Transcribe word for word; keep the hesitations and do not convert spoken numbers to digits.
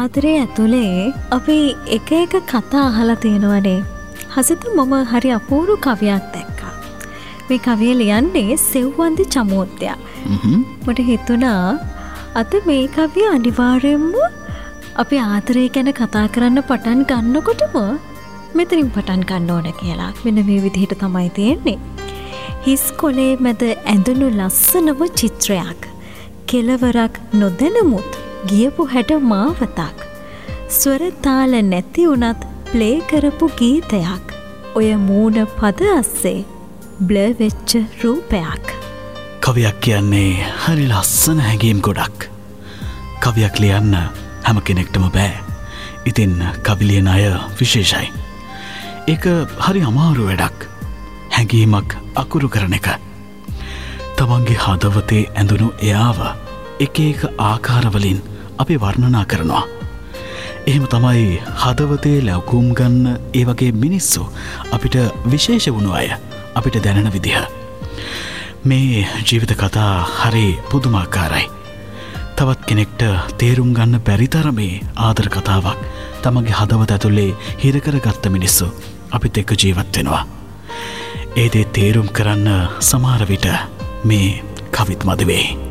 ආදරේ ඇතුලේ අපි එක එක කතා අහලා තියෙනවනේ. හසිත මම හරි අපූර්ව කවියක් දැක්කා. මේ කවිය ලියන්නේ සෙව්වන්දි චමෝත්තයා. මට හිතුණා අද මේ කවිය අනිවාර්යයෙන්ම අපි ආදරේ ගැන කතා කරන්න පටන් ගන්නකොටම මෙතනින් පටන් ගන්න ඕන කියලා. මෙන්න මේ විදිහට තමයි තියෙන්නේ. හිස් කොලේ මැද ඇඳුණු ලස්සනම චිත්‍රයක්. කෙලවරක් නොදැනමුත් ගියපු හැට මාවතක්. ස්වර තාල නැති වුණත් ප්ලේ කරපු ගීතයක්. ඔය මූණ පද අස්සේ බ්ලර් වෙච්ච රූපයක්. කවියක් කියන්නේ හරි ලස්සන හැඟීම් ගොඩක්. කවියක් ලියන්න හැම කෙනෙක්ටම බෑ. ඉතින් කවි ලියන අය විශේෂයි. ඒක හරි අමාරු වැඩක්. හැඟීමක් අකුරු කරන එක. තමන්ගේ හදවතේ ඇඳුණු එයාව එක එක ආකාරවලින් අපි වර්ණනා කරනවා. එහෙම තමයි හදවතේ ලැබුම් ගන්න ඒ වගේ මිනිස්සු අපිට විශේෂ වුණු අය අපිට දැනෙන විදිහ. මේ ජීවිත කතා හරි පුදුමාකාරයි. තවත් කෙනෙක්ට තේරුම් ගන්න බැරි තරමේ ආදර කතාවක් තමගේ හදවත ඇතුලේ හිර කරගත්ත මිනිස්සු අපිත් එක්ක ජීවත් වෙනවා. ඒ දේ තේරුම් කරන්න සමහර විට මේ කවිත් මදි වෙයි.